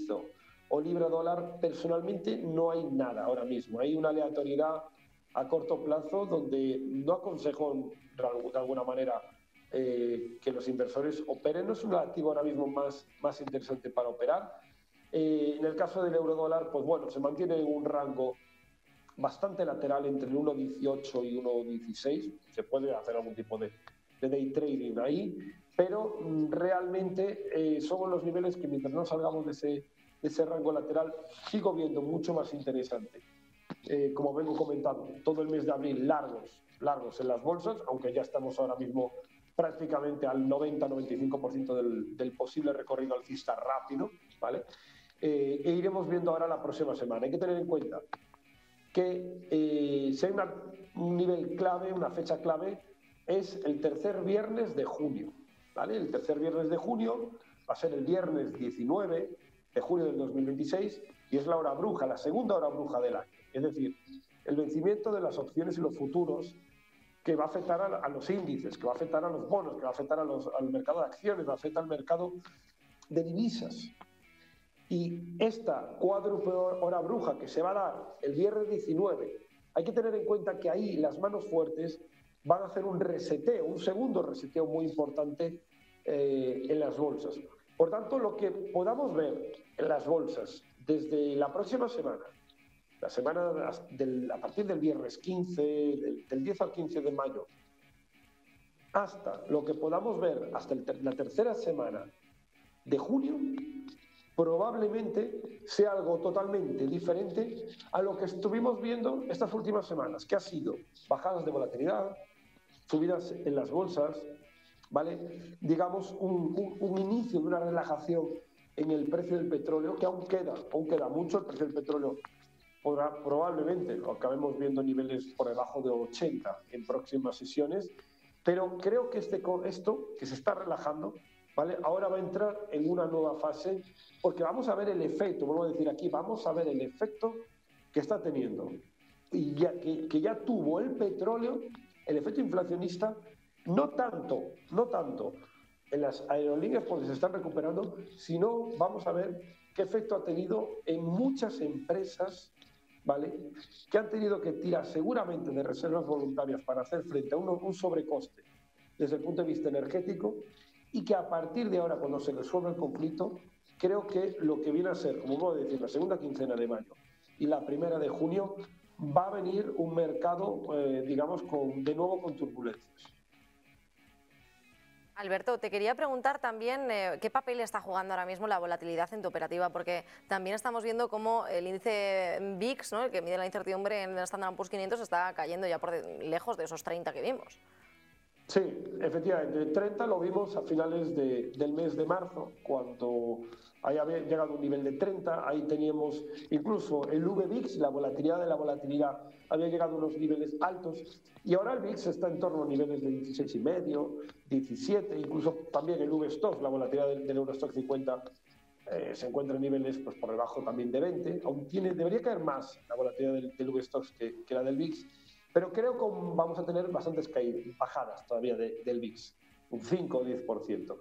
suizo o libra dólar, personalmente no hay nada ahora mismo. Hay una aleatoriedad a corto plazo donde no aconsejo de alguna manera que los inversores operen. No es un activo ahora mismo más interesante para operar. En el caso del euro dólar, pues bueno, se mantiene en un rango bastante lateral entre el 1,18 y 1,16. Se puede hacer algún tipo de day trading ahí, pero realmente son los niveles que mientras no salgamos de ese rango lateral, sigo viendo mucho más interesante. Como vengo comentando, todo el mes de abril largos en las bolsas, aunque ya estamos ahora mismo prácticamente al 90-95% del posible recorrido alcista rápido, ¿vale? E iremos viendo ahora la próxima semana. Hay que tener en cuenta que si hay un nivel clave, una fecha clave, es el tercer viernes de junio, ¿vale? El tercer viernes de junio va a ser el viernes 19 de junio del 2026 y es la hora bruja, la segunda hora bruja del año. Es decir, el vencimiento de las opciones y los futuros que va a afectar a los índices, que va a afectar a los bonos, que va a afectar al mercado de acciones, va a afectar al mercado de divisas. Y esta cuádruple hora bruja que se va a dar el viernes 19, hay que tener en cuenta que ahí las manos fuertes van a hacer un reseteo, un segundo reseteo muy importante en las bolsas. Por tanto, lo que podamos ver en las bolsas desde la próxima semana, la semana a partir del viernes 15, del 10 al 15 de mayo, hasta lo que podamos ver hasta la tercera semana de junio, probablemente sea algo totalmente diferente a lo que estuvimos viendo estas últimas semanas, que ha sido bajadas de volatilidad, subidas en las bolsas, ¿vale? Digamos, un inicio de una relajación en el precio del petróleo, que aún queda mucho. El precio del petróleo probablemente lo acabemos viendo niveles por debajo de 80 en próximas sesiones, pero creo que esto que se está relajando, ¿vale? Ahora va a entrar en una nueva fase, porque vamos a ver el efecto, vuelvo a decir aquí, vamos a ver el efecto que está teniendo, y que ya tuvo el petróleo, el efecto inflacionista, no tanto en las aerolíneas porque se están recuperando, sino vamos a ver qué efecto ha tenido en muchas empresas, ¿vale? Que han tenido que tirar seguramente de reservas voluntarias para hacer frente a un sobrecoste desde el punto de vista energético, y que a partir de ahora, cuando se resuelva el conflicto, creo que lo que viene a ser, como puedo decir, la segunda quincena de mayo y la primera de junio, va a venir un mercado, digamos, de nuevo con turbulencias. Alberto, te quería preguntar también qué papel está jugando ahora mismo la volatilidad en tu operativa, porque también estamos viendo cómo el índice VIX, ¿no?, el que mide la incertidumbre en el Standard & Poor's 500, está cayendo ya por lejos de esos 30 que vimos. Sí, efectivamente, el 30 lo vimos a finales del mes de marzo, cuando ahí había llegado un nivel de 30, ahí teníamos incluso el VVIX, la volatilidad de la volatilidad, había llegado a unos niveles altos, y ahora el VIX está en torno a niveles de 16,5, 17, incluso también el VSTOXX, la volatilidad del Eurostoxx 50, se encuentra en niveles pues, por debajo también de 20, aún debería caer más la volatilidad del VSTOXX que la del VIX. Pero creo que vamos a tener bastantes bajadas todavía del VIX, un 5 o 10%.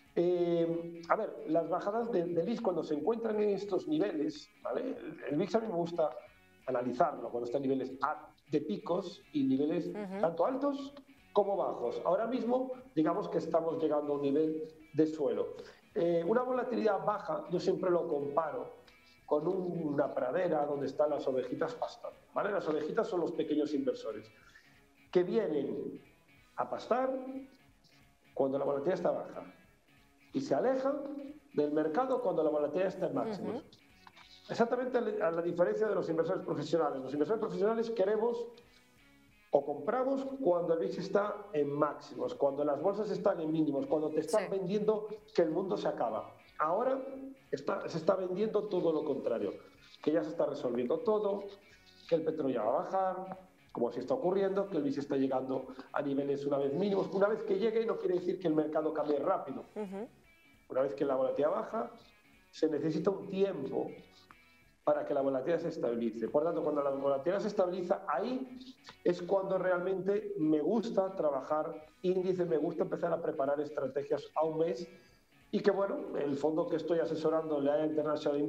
A ver, las bajadas del VIX cuando se encuentran en estos niveles, ¿vale? El VIX a mí me gusta analizarlo cuando está en niveles de picos y niveles tanto altos como bajos. Ahora mismo, digamos que estamos llegando a un nivel de suelo. Una volatilidad baja, yo siempre lo comparo con una pradera donde están las ovejitas pastando, ¿vale? Las ovejitas son los pequeños inversores que vienen a pastar cuando la volatilidad está baja y se alejan del mercado cuando la volatilidad está en máximos. Exactamente a la diferencia de los inversores profesionales. Los inversores profesionales queremos o compramos cuando el VIX está en máximos, cuando las bolsas están en mínimos, cuando te están vendiendo que el mundo se acaba. Ahora se está vendiendo todo lo contrario, que ya se está resolviendo todo, que el petróleo ya va a bajar, como así está ocurriendo, que el VIX está llegando a niveles una vez mínimos. Una vez que llegue no quiere decir que el mercado cambie rápido. Una vez que la volatilidad baja, se necesita un tiempo para que la volatilidad se estabilice. Por tanto, cuando la volatilidad se estabiliza, ahí es cuando realmente me gusta trabajar índices, me gusta empezar a preparar estrategias a un mes, y que, bueno, el fondo que estoy asesorando, Lea International